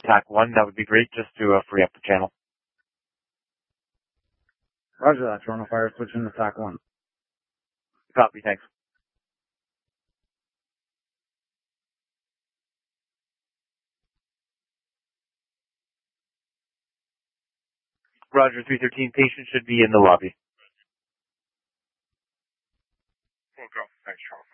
TAC 1, that would be great, just to free up the channel. Roger that, Toronto Fire, switching to TAC 1. Copy, thanks. Roger, 313, patient should be in the lobby. We'll go. Thanks, Charles.